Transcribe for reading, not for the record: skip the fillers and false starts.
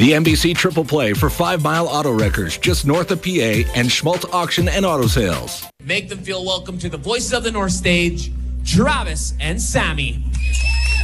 The NBC Triple Play for 5 Mile Auto Wreckers, just north of PA, and Schmaltz Auction and Auto Sales. Make them feel welcome to the Voices of the North stage, Travis and Sammy.